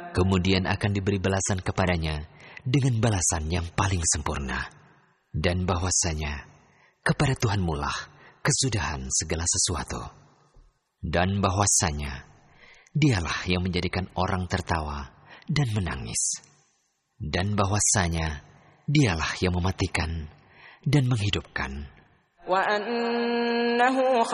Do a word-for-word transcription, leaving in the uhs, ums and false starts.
Kemudian akan diberi balasan kepadanya dengan balasan yang paling sempurna. Dan bahwasanya kepada Tuhanmu lah kesudahan segala sesuatu. Dan bahwasanya Dialah yang menjadikan orang tertawa dan menangis. Dan bahwasanya Dialah yang mematikan dan menghidupkan.